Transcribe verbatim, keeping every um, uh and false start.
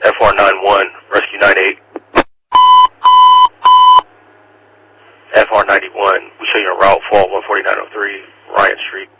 F R ninety-one, Rescue ninety-eight. F R ninety-one, we show you a route for one forty-nine oh three, Ryan Street.